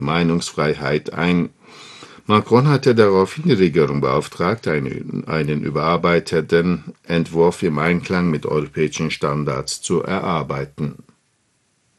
Meinungsfreiheit ein. Macron hatte daraufhin die Regierung beauftragt, einen überarbeiteten Entwurf im Einklang mit europäischen Standards zu erarbeiten.